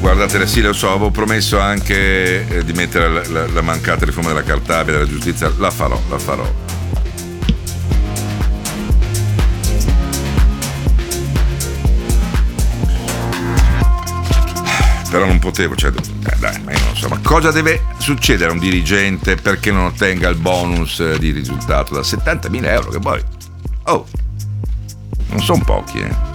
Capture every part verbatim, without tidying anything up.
Guardate, sì, lo so, avevo promesso anche eh, di mettere la, la, la mancata riforma della Cartabia, della giustizia, la farò, la farò. Però non potevo, cioè, eh, dai, ma io non so, ma cosa deve succedere a un dirigente perché non ottenga il bonus di risultato da settantamila euro, che poi, oh, non sono pochi, eh.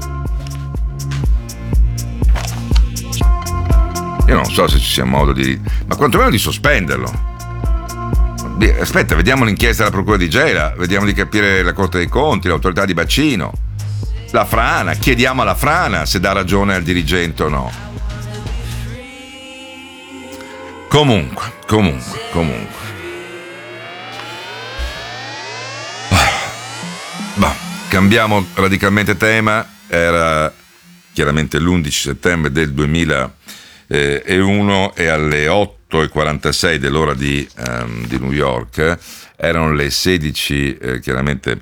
Io non so se ci sia modo di, ma quantomeno di sospenderlo. Aspetta, vediamo l'inchiesta della procura di Gela, vediamo di capire la Corte dei Conti, l'autorità di bacino, la Frana, chiediamo alla Frana se dà ragione al dirigente o no. Comunque, comunque, comunque. Bah, cambiamo radicalmente tema. Era chiaramente l'undici settembre del duemilauno e alle otto e quarantasei dell'ora di, um, di New York, erano le sedici, eh, chiaramente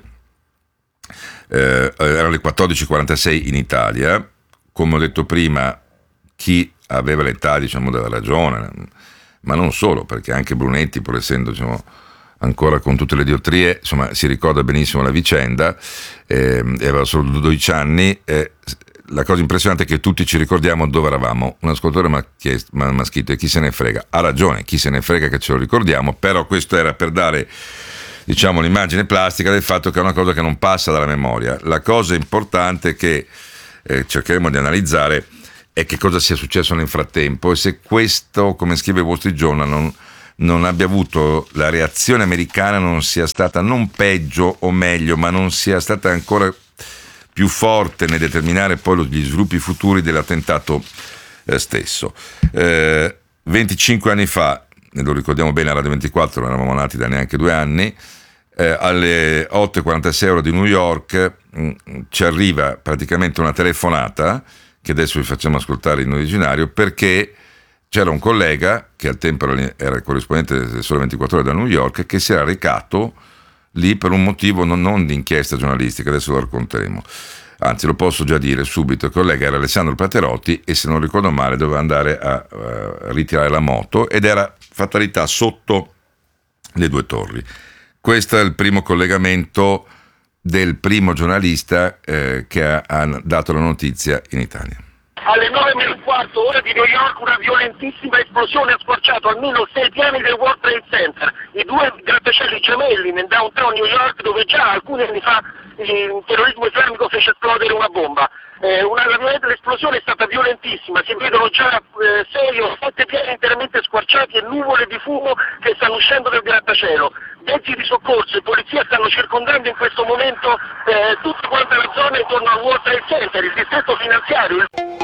eh, erano le quattordici e quarantasei in Italia. Come ho detto prima, chi aveva l'età, diciamo, della ragione, ma non solo, perché anche Brunetti, pur essendo, diciamo, ancora con tutte le diottrie, insomma, si ricorda benissimo la vicenda, eh, aveva solo dodici anni. Eh, la cosa impressionante è che tutti ci ricordiamo dove eravamo. Un ascoltatore mi ha chiesto, mi ha scritto, e chi se ne frega? Ha ragione, chi se ne frega che ce lo ricordiamo, però questo era per dare, diciamo, l'immagine plastica del fatto che è una cosa che non passa dalla memoria. La cosa importante che eh, cercheremo di analizzare è che cosa sia successo nel frattempo e se questo, come scrive il Wall Street Journal, non, non abbia avuto, la reazione americana non sia stata non peggio o meglio, ma non sia stata ancora più forte nel determinare poi gli sviluppi futuri dell'attentato eh, stesso. Eh, venticinque anni fa, e lo ricordiamo bene a Radio ventiquattro, non eravamo nati da neanche due anni, eh, alle otto e quarantasei ore di New York mh, ci arriva praticamente una telefonata, che adesso vi facciamo ascoltare in originario, perché c'era un collega, che al tempo era il corrispondente del Sole ventiquattro Ore da New York, che si era recato lì per un motivo non, non di inchiesta giornalistica, adesso lo racconteremo. Anzi, lo posso già dire subito, il collega era Alessandro Platerotti e, se non ricordo male, doveva andare a, a ritirare la moto ed era, fatalità, sotto le due torri. Questo è il primo collegamento del primo giornalista eh, che ha, ha dato la notizia in Italia. Alle nove meno un quarto, ora di New York, una violentissima esplosione ha squarciato almeno sei piani del World Trade Center, i due grattacieli gemelli nel downtown New York, dove già alcuni anni fa il terrorismo islamico fece esplodere una bomba. Eh, una, l'esplosione è stata violentissima, si vedono già eh, sei o sette piani interamente squarciati e nuvole di fumo che stanno uscendo dal grattacielo. Mezzi di soccorso e polizia stanno circondando in questo momento eh, tutta quanta la zona intorno al World Trade Center, il distretto finanziario.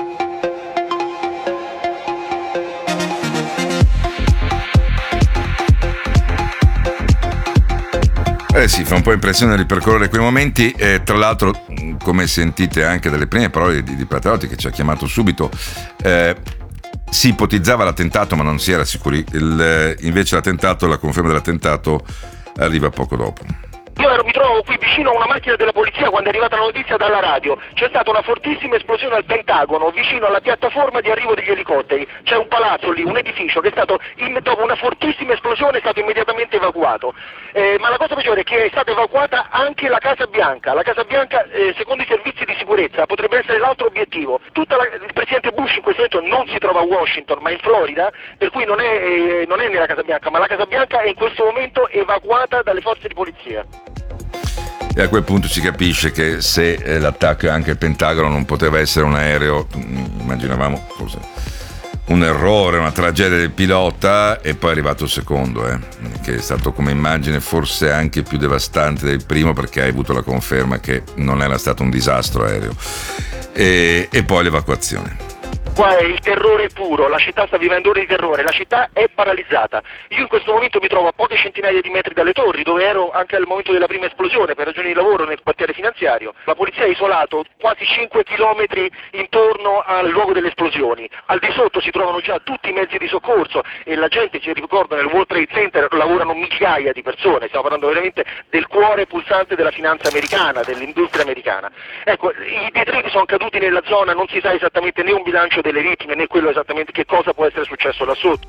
Eh sì, fa un po' impressione ripercorrere quei momenti, eh, tra l'altro, come sentite anche dalle prime parole di, di Platerotti, che ci ha chiamato subito, eh, si ipotizzava l'attentato ma non si era sicuri, il, invece l'attentato, la conferma dell'attentato arriva poco dopo. Io ero, mi trovo qui vicino a una macchina della polizia quando è arrivata la notizia dalla radio. C'è stata una fortissima esplosione al Pentagono, vicino alla piattaforma di arrivo degli elicotteri. C'è un palazzo lì, un edificio che è stato, in, dopo una fortissima esplosione, è stato immediatamente evacuato. Eh, ma la cosa peggiore è che è stata evacuata anche la Casa Bianca. La Casa Bianca, eh, secondo i servizi di sicurezza, potrebbe essere l'altro obiettivo. Tutta la, il presidente Bush in questo momento non si trova a Washington, ma in Florida, per cui non è, eh, non è nella Casa Bianca, ma la Casa Bianca è in questo momento evacuata dalle forze di polizia. E a quel punto si capisce che se eh, l'attacco anche al Pentagono non poteva essere un aereo, immaginavamo forse un errore, una tragedia del pilota, e poi è arrivato il secondo, eh, che è stato come immagine forse anche più devastante del primo, perché hai avuto la conferma che non era stato un disastro aereo. E, e poi l'evacuazione. Qua è il terrore puro, la città sta vivendo ore di terrore, la città è paralizzata. Io in questo momento mi trovo a poche centinaia di metri dalle torri, dove ero anche al momento della prima esplosione per ragioni di lavoro nel quartiere finanziario. La polizia ha isolato quasi cinque chilometri intorno al luogo delle esplosioni. Al di sotto si trovano già tutti i mezzi di soccorso e la gente, ci ricordo, nel World Trade Center lavorano migliaia di persone, stiamo parlando veramente del cuore pulsante della finanza americana, dell'industria americana. Ecco, i detriti sono caduti nella zona, non si sa esattamente né un bilancio delle vittime né quello esattamente che cosa può essere successo là sotto.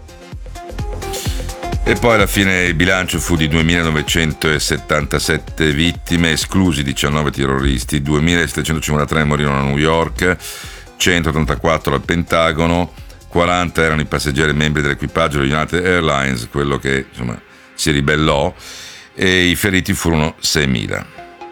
E poi alla fine il bilancio fu di duemilanovecentosettantasette vittime, esclusi diciannove terroristi, duemilasettecentocinquantatré morirono a New York, centotrentaquattro al Pentagono, quaranta erano i passeggeri e membri dell'equipaggio della United Airlines, quello che insomma si ribellò, e i feriti furono seimila.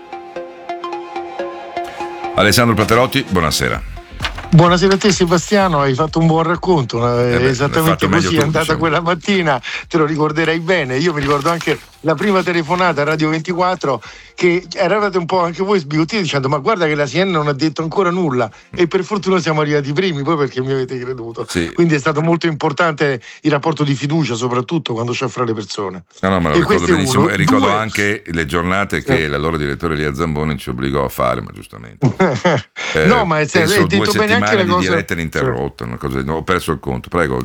Alessandro Platerotti, buonasera. Buonasera a te Sebastiano, hai fatto un buon racconto, eh beh, esattamente così è andata diciamo. Quella mattina, te lo ricorderai bene. Io mi ricordo anche la prima telefonata a Radio ventiquattro, che eravate un po' anche voi sbigottiti dicendo ma guarda che la C N N non ha detto ancora nulla, e per fortuna siamo arrivati i primi, poi perché mi avete creduto. Sì. Quindi è stato molto importante il rapporto di fiducia, soprattutto quando c'è fra le persone. No, no, ma lo e ricordo benissimo, uno, e ricordo due... anche le giornate che eh. l'allora direttore Elia Zamboni ci obbligò a fare, ma giustamente. eh, no, ma è, penso è detto due bene anche settimane la di cosa... diretta ininterrotta, una cosa, ho perso il conto, prego.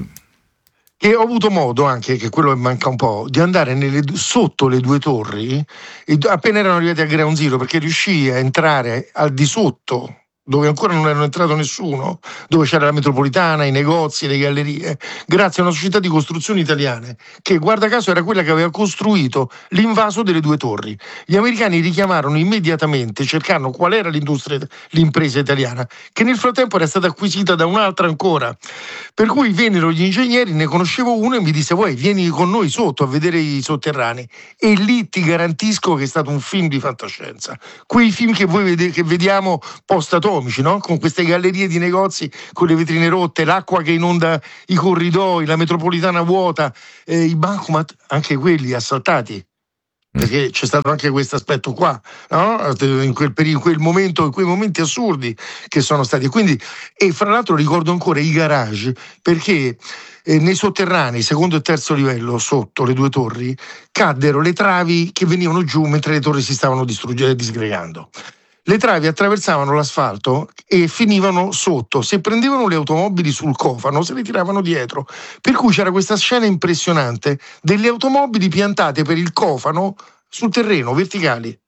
Che ho avuto modo anche, che quello manca un po', di andare nelle, sotto le due torri, e appena erano arrivati a Ground Zero, perché riuscii a entrare al di sotto, dove ancora non era entrato nessuno, dove c'era la metropolitana, i negozi, le gallerie, grazie a una società di costruzioni italiane, che guarda caso era quella che aveva costruito l'invaso delle due torri. Gli americani richiamarono immediatamente, cercando qual era l'industria, l'impresa italiana, che nel frattempo era stata acquisita da un'altra ancora. Per cui vennero gli ingegneri, ne conoscevo uno e mi disse vuoi vieni con noi sotto a vedere i sotterranei, e lì ti garantisco che è stato un film di fantascienza, quei film che voi vede, che vediamo post atomici, no? Con queste gallerie di negozi con le vetrine rotte, l'acqua che inonda i corridoi, la metropolitana vuota, eh, i bancomat anche quelli assaltati, perché c'è stato anche questo aspetto qua, no? In quel periodo, in quel momento, in quei momenti assurdi che sono stati. Quindi, e fra l'altro ricordo ancora i garage, perché eh, nei sotterranei, secondo e terzo livello, sotto le due torri, caddero le travi che venivano giù mentre le torri si stavano distruggendo e disgregando. Le travi attraversavano l'asfalto e finivano sotto. Se prendevano le automobili sul cofano, se le tiravano dietro. Per cui c'era questa scena impressionante delle automobili piantate per il cofano sul terreno, verticali.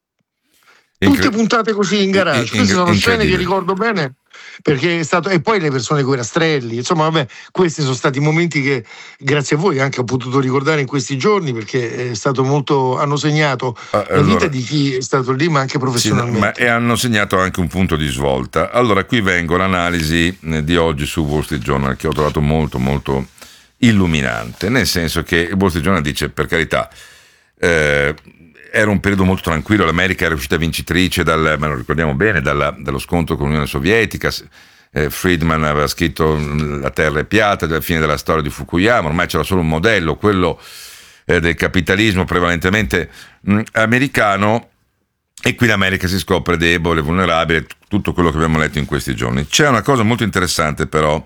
Tutte Incre- puntate così in garage. in- Queste sono scene che incredibile. ricordo bene, perché è stato, e poi le persone coi rastrelli, insomma vabbè, questi sono stati momenti che grazie a voi anche ho potuto ricordare in questi giorni, perché è stato molto, hanno segnato Ah, la allora- vita di chi è stato lì, ma anche Sì, no, professionalmente. ma e hanno segnato anche un punto di svolta. Allora, qui vengo l'analisi eh, di oggi su Wall Street Journal, che ho trovato molto molto illuminante, nel senso che il Wall Street Journal dice, per carità, eh, era un periodo molto tranquillo, l'America era uscita vincitrice, dal, ma lo ricordiamo bene, dalla, dallo scontro con l'Unione Sovietica. eh, Friedman aveva scritto La terra è piatta, alla fine della storia di Fukuyama, ormai c'era solo un modello, quello eh, del capitalismo prevalentemente mh, americano, e qui l'America si scopre debole, vulnerabile, t- tutto quello che abbiamo letto in questi giorni. C'è una cosa molto interessante però,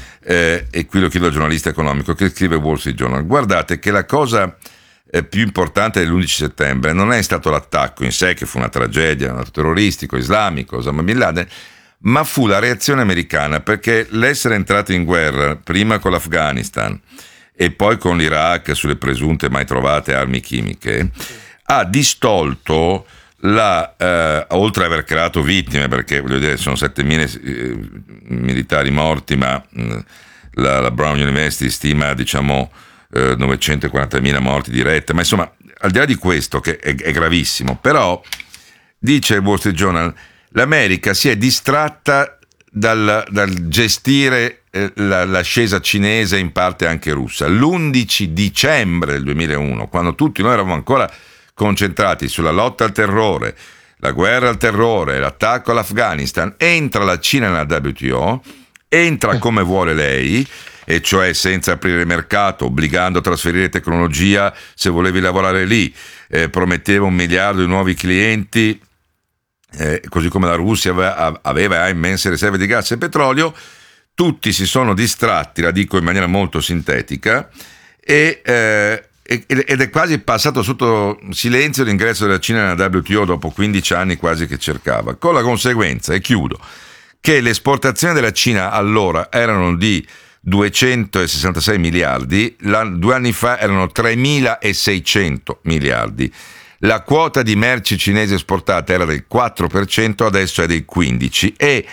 eh, e qui lo chiedo al giornalista economico che scrive Wall Street Journal. Guardate che la cosa eh, più importante dell'undici settembre non è stato l'attacco in sé, che fu una tragedia, un atto terroristico, islamico, Osama Bin Laden, ma fu la reazione americana, perché l'essere entrato in guerra prima con l'Afghanistan e poi con l'Iraq sulle presunte mai trovate armi chimiche ha distolto la, eh, oltre ad aver creato vittime, perché voglio dire sono settemila eh, militari morti, ma mh, la, la Brown University stima diciamo eh, novecentoquarantamila morti dirette, ma insomma al di là di questo che è, è gravissimo, però dice il Wall Street Journal l'America si è distratta dal, dal gestire eh, la, l'ascesa cinese e in parte anche russa. L'undici dicembre del duemilauno, quando tutti noi eravamo ancora concentrati sulla lotta al terrore, la guerra al terrore, l'attacco all'Afghanistan, entra la Cina nella W T O, entra come vuole lei, e cioè senza aprire mercato, obbligando a trasferire tecnologia se volevi lavorare lì, eh, prometteva un miliardo di nuovi clienti, eh, così come la Russia aveva, aveva immense riserve di gas e petrolio. Tutti si sono distratti, la dico in maniera molto sintetica, e eh, ed è quasi passato sotto silenzio l'ingresso della Cina nella W T O dopo quindici anni quasi che cercava, con la conseguenza, e chiudo, che le esportazioni della Cina allora erano di duecentosessantasei miliardi, due anni fa erano tremilaseicento miliardi, la quota di merci cinesi esportate era del quattro per cento, adesso è del quindici per cento, e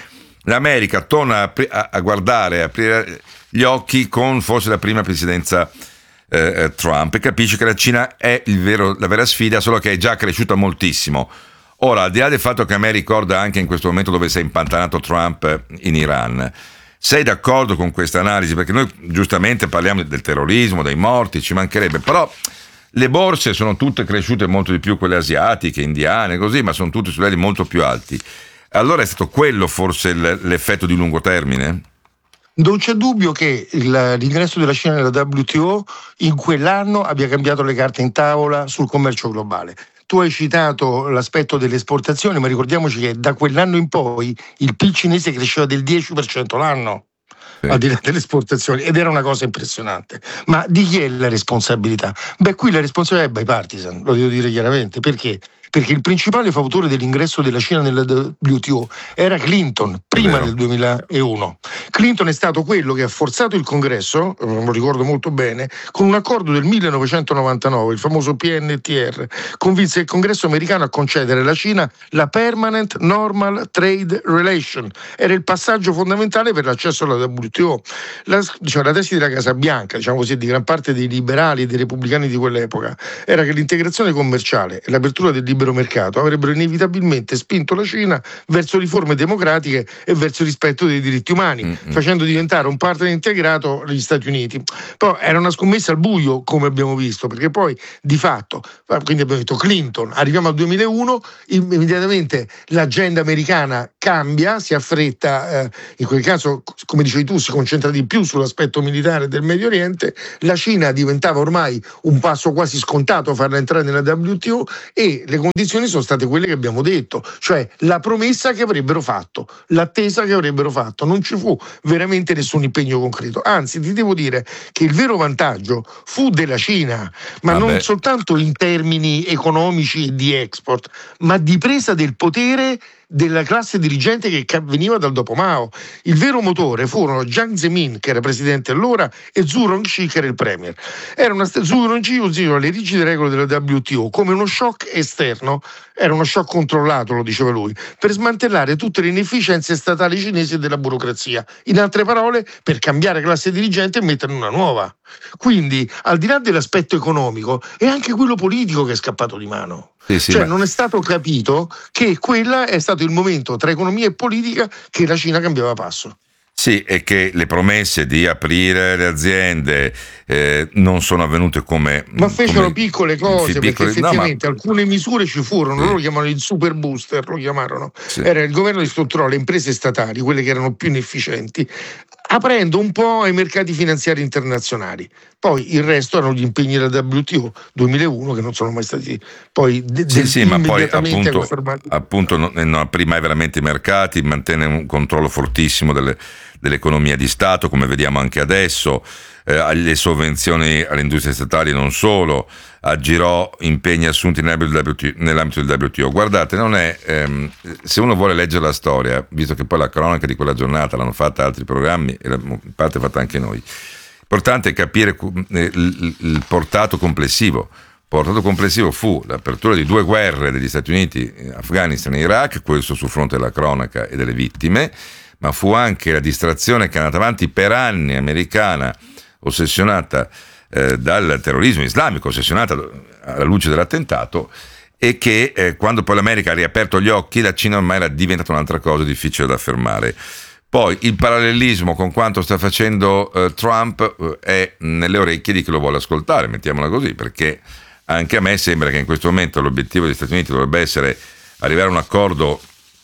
l'America torna a, a, a guardare, a aprire gli occhi con forse la prima presidenza eh, Trump, e capisce che la Cina è il vero, la vera sfida, solo che è già cresciuta moltissimo. Ora, al di là del fatto che a me ricorda anche in questo momento dove si è impantanato Trump in Iran, sei d'accordo con questa analisi? Perché noi giustamente parliamo del terrorismo, dei morti, ci mancherebbe, però le borse sono tutte cresciute molto di più, quelle asiatiche, indiane, così, ma sono tutte su livelli molto più alti. Allora è stato quello forse l'effetto di lungo termine? Non c'è dubbio che il, l'ingresso della Cina nella W T O in quell'anno abbia cambiato le carte in tavola sul commercio globale. Tu hai citato l'aspetto delle esportazioni, ma ricordiamoci che da quell'anno in poi il P I L cinese cresceva del dieci per cento l'anno, sì, al di là delle esportazioni, ed era una cosa impressionante. Ma di chi è la responsabilità? Beh, qui la responsabilità è bipartisan, lo devo dire chiaramente. Perché? Perché il principale fautore dell'ingresso della Cina nella W T O era Clinton, prima del duemilauno. Clinton è stato quello che ha forzato il Congresso, lo ricordo molto bene, con un accordo del millenovecentonovantanove, il famoso P N T R, convinse il Congresso americano a concedere alla Cina la Permanent Normal Trade Relation. Era il passaggio fondamentale per l'accesso alla W T O. La, diciamo, la tesi della Casa Bianca, diciamo così, di gran parte dei liberali e dei repubblicani di quell'epoca, era che l'integrazione commerciale e l'apertura del libero mercato avrebbero inevitabilmente spinto la Cina verso riforme democratiche e verso il rispetto dei diritti umani, mm-hmm. facendo diventare un partner integrato gli Stati Uniti. Però era una scommessa al buio, come abbiamo visto, perché poi di fatto, quindi abbiamo detto Clinton, arriviamo al duemilauno, immediatamente l'agenda americana cambia, si affretta, eh, in quel caso, come dicevi tu, si concentra di più sull'aspetto militare del Medio Oriente. La Cina diventava ormai un passo quasi scontato farla entrare nella W T O, e le condizioni sono state quelle che abbiamo detto, cioè la promessa che avrebbero fatto, l'attesa che avrebbero fatto. Non ci fu veramente nessun impegno concreto, anzi ti devo dire che il vero vantaggio fu della Cina, ma Vabbè. non soltanto in termini economici e di export, ma di presa del potere della classe dirigente che veniva dal dopo Mao. Il vero motore furono Jiang Zemin, che era presidente allora, e Zhu Rongji, che era il premier. Era una, Zhu Rongji usava le rigide regole della W T O come uno shock esterno, era uno shock controllato, lo diceva lui, per smantellare tutte le inefficienze statali cinesi e della burocrazia. In altre parole, per cambiare classe dirigente e metterne una nuova. Quindi, al di là dell'aspetto economico, è anche quello politico che è scappato di mano. Sì, sì, cioè ma... non è stato capito che quella è stato il momento tra economia e politica che la Cina cambiava passo. Sì, e che le promesse di aprire le aziende eh, non sono avvenute come... Ma fecero come piccole cose, piccole, perché effettivamente no, ma... alcune misure ci furono, sì. Loro lo chiamano il super booster, lo chiamarono. Sì. Era il governo che strutturò le imprese statali, quelle che erano più inefficienti, aprendo un po' ai mercati finanziari internazionali. Poi il resto erano gli impegni della W T O duemilauno, che non sono mai stati poi de- sì, sì, ma poi appunto, appunto non, non aprì mai veramente i mercati, mantenne un controllo fortissimo delle, dell'economia di Stato, come vediamo anche adesso, eh, le sovvenzioni alle industrie statali, non solo, aggirò impegni assunti nell'ambito del W T O. Guardate, non è ehm, se uno vuole leggere la storia, visto che poi la cronaca di quella giornata l'hanno fatta altri programmi e in parte fatta anche noi, l'importante è capire il, il portato complessivo. Il portato complessivo fu l'apertura di due guerre degli Stati Uniti, Afghanistan e Iraq, questo sul fronte della cronaca e delle vittime, ma fu anche la distrazione che è andata avanti per anni americana, ossessionata eh, dal terrorismo islamico, ossessionata alla luce dell'attentato, e che eh, quando poi l'America ha riaperto gli occhi, la Cina ormai era diventata un'altra cosa difficile da affermare. Poi il parallelismo con quanto sta facendo eh, Trump eh, è nelle orecchie di chi lo vuole ascoltare, mettiamola così, perché anche a me sembra che in questo momento l'obiettivo degli Stati Uniti dovrebbe essere arrivare a un accordo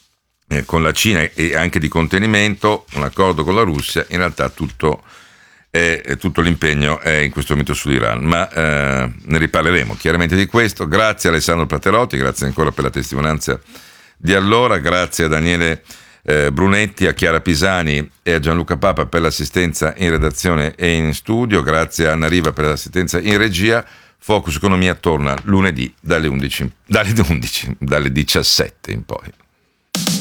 eh, con la Cina e anche di contenimento, un accordo con la Russia. In realtà tutto, è, tutto l'impegno è in questo momento sull'Iran, ma eh, ne riparleremo chiaramente di questo. Grazie a Alessandro Platerotti, grazie ancora per la testimonianza di allora, grazie a Daniele Eh, Brunetti, a Chiara Pisani e a Gianluca Papa per l'assistenza in redazione e in studio, grazie a Anna Riva per l'assistenza in regia. Focus Economia torna lunedì dalle undici, dalle undici, dalle diciassette in poi.